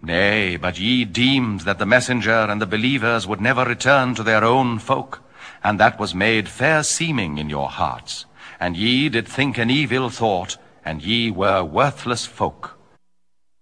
Nay, but ye deemed that the messenger and the believers would never return to their own folk, and that was made fair seeming in your hearts. And ye did think an evil thought, and ye were worthless folk.